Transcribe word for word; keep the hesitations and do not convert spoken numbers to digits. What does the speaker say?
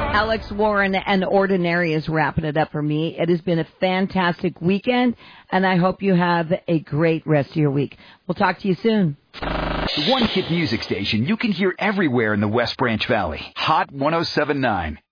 Alex Warren and Ordinary is wrapping it up for me. It has been a fantastic weekend, and I hope you have a great rest of your week. We'll talk to you soon. The one hit music station you can hear everywhere in the West Branch Valley. Hot one oh seven point nine.